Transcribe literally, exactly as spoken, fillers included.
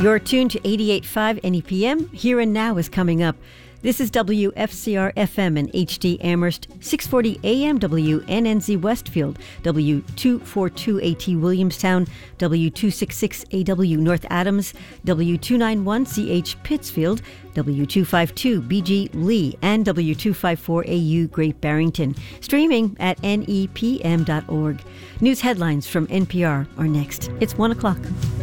You're tuned to eighty-eight point five N E P M. Here and Now is coming up. This is W F C R F M and H D Amherst, six forty A M W N N Z Westfield, W two forty-two A T Williamstown, W two sixty-six A W North Adams, W two ninety-one C H Pittsfield, W two fifty-two B G Lee, and W two fifty-four A U Great Barrington. Streaming at N E P M dot org. News headlines from N P R are next. It's one o'clock.